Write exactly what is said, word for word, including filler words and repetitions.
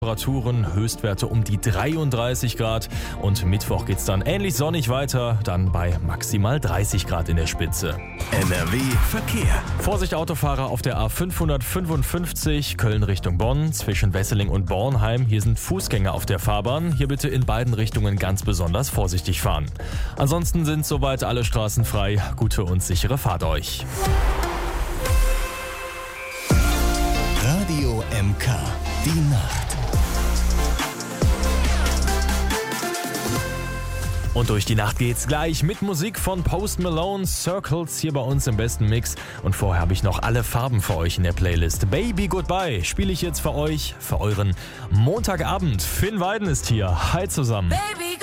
Temperaturen, Höchstwerte um die dreiunddreißig Grad und Mittwoch geht's dann ähnlich sonnig weiter, dann bei maximal dreißig Grad in der Spitze. N R W Verkehr. Vorsicht Autofahrer auf der A fünfhundertfünfundfünfzig Köln Richtung Bonn zwischen Wesseling und Bornheim. Hier sind Fußgänger auf der Fahrbahn. Hier bitte in beiden Richtungen ganz besonders vorsichtig fahren. Ansonsten sind soweit alle Straßen frei. Gute und sichere Fahrt euch. Radio M K, die Nacht. Und durch die Nacht geht's gleich mit Musik von Post Malone, Circles hier bei uns im besten Mix. Und vorher habe ich noch alle Farben für euch in der Playlist. Baby Goodbye spiele ich jetzt für euch, für euren Montagabend. Finn Weiden ist hier. Hi zusammen. Baby.